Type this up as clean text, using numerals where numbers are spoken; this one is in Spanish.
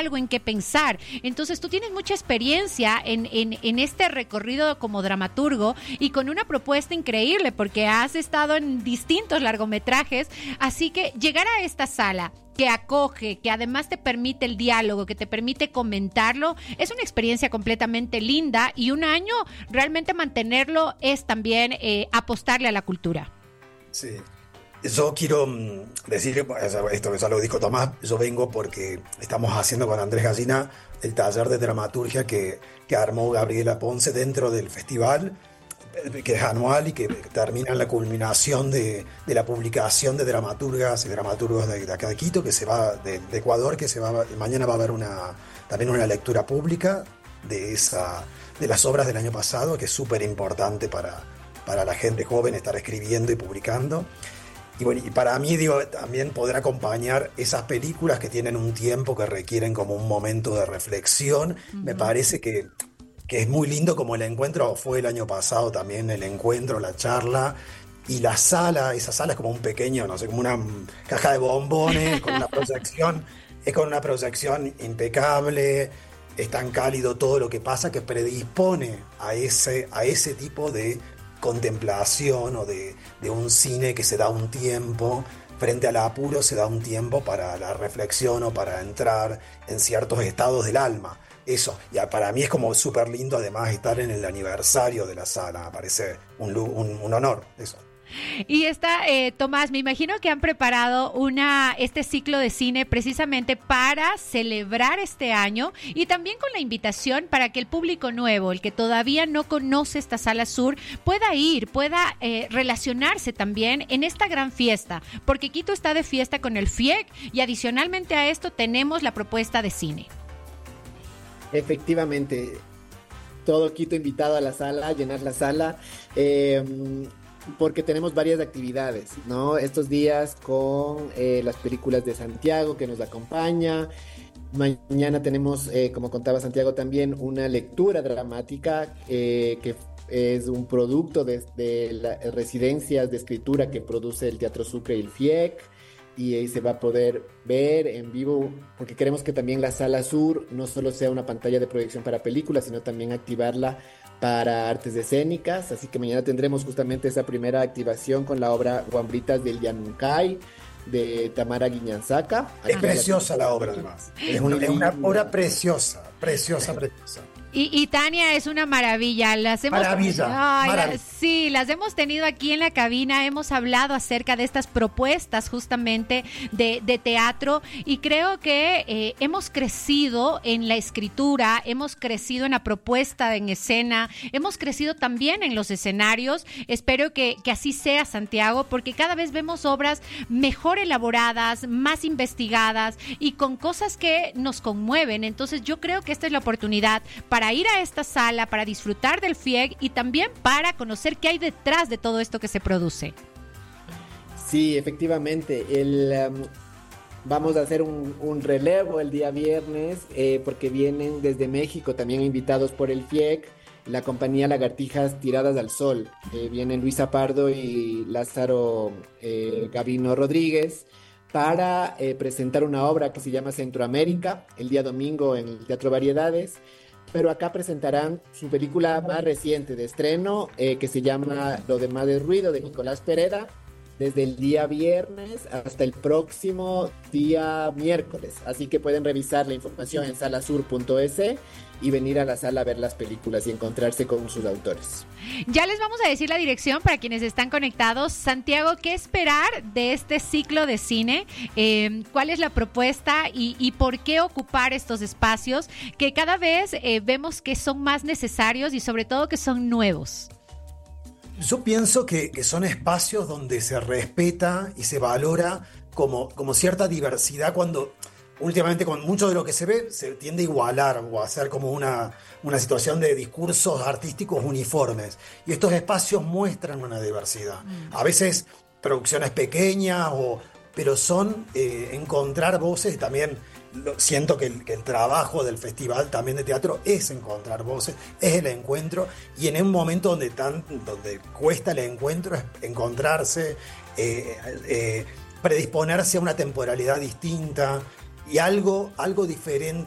algo en qué pensar. Entonces tú tienes mucha experiencia en este recorrido como dramaturgo y con una propuesta increíble porque has estado en distintos largometrajes, así que llegar a esta sala que acoge, que además te permite el diálogo, que te permite comentarlo, es una experiencia completamente linda y un año realmente mantenerlo es también apostarle a la cultura. Sí. Yo quiero decir, esto que ya lo dijo Tomás, yo vengo porque estamos haciendo con Andrés Gallina el taller de dramaturgia que armó Gabriela Ponce dentro del festival, que es anual y que termina en la culminación de la publicación de dramaturgas y dramaturgos de acá de Quito, que se va de Ecuador, que mañana va a haber también una lectura pública de las obras del año pasado, que es súper importante para la gente joven estar escribiendo y publicando. Y bueno, y para mí, también poder acompañar esas películas que tienen un tiempo, que requieren como un momento de reflexión, me parece que es muy lindo, como el encuentro fue el año pasado también, el encuentro, la charla, y esa sala es como un pequeño, no sé, como una caja de bombones, con una proyección, es con una proyección impecable, es tan cálido todo lo que pasa que predispone a ese tipo de contemplación o de un cine que se da un tiempo, frente al apuro se da un tiempo para la reflexión o para entrar en ciertos estados del alma. Eso, ya para mí es como súper lindo además estar en el aniversario de la sala, me parece un honor eso. Y Tomás, me imagino que han preparado este ciclo de cine precisamente para celebrar este año y también con la invitación para que el público nuevo, el que todavía no conoce esta Sala Sur, pueda relacionarse también en esta gran fiesta, porque Quito está de fiesta con el FIEC y adicionalmente a esto tenemos la propuesta de cine. Efectivamente, todo Quito invitado a la sala, a llenar la sala, porque tenemos varias actividades, ¿no? Estos días con las películas de Santiago que nos acompaña. Mañana tenemos, como contaba Santiago también, una lectura dramática que es un producto de las residencias de escritura que produce el Teatro Sucre y el FIEC. Y ahí se va a poder ver en vivo, porque queremos que también la Sala Sur no solo sea una pantalla de proyección para películas, sino también activarla para artes escénicas. Así que mañana tendremos justamente esa primera activación con la obra Guambritas del Llanuncay, de Tamara Guiñanzaca. Es preciosa la obra, además. Es una obra preciosa. Y Tania es una maravilla. Maravilla. Sí, las hemos tenido aquí en la cabina, hemos hablado acerca de estas propuestas justamente de teatro y creo que hemos crecido en la escritura, hemos crecido en la propuesta en escena, hemos crecido también en los escenarios. Espero que así sea, Santiago, porque cada vez vemos obras mejor elaboradas, más investigadas y con cosas que nos conmueven. Entonces yo creo que esta es la oportunidad para ir a esta sala, para disfrutar del FIEC y también para conocer qué hay detrás de todo esto que se produce. Sí, efectivamente. Vamos a hacer un relevo el día viernes porque vienen desde México también invitados por el FIEC, la compañía Lagartijas Tiradas al Sol. Vienen Luisa Pardo y Lázaro Gavino Rodríguez para presentar una obra que se llama Centroamérica, el día domingo en el Teatro Variedades. Pero acá presentarán su película más reciente de estreno, que se llama Lo demás de ruido, de Nicolás Pereda, desde el día viernes hasta el próximo día miércoles. Así que pueden revisar la información en salasur.es y venir a la sala a ver las películas y encontrarse con sus autores. Ya les vamos a decir la dirección para quienes están conectados. Santiago, ¿qué esperar de este ciclo de cine? ¿Cuál es la propuesta y por qué ocupar estos espacios que cada vez vemos que son más necesarios y sobre todo que son nuevos? Yo pienso que son espacios donde se respeta y se valora como cierta diversidad cuando últimamente con mucho de lo que se ve se tiende a igualar o a hacer como una situación de discursos artísticos uniformes. Y estos espacios muestran una diversidad. A veces producciones pequeñas, pero son encontrar voces también. Siento que el trabajo del festival también de teatro es encontrar voces, es el encuentro, y en un momento donde cuesta el encuentro es encontrarse, predisponerse a una temporalidad distinta y algo diferente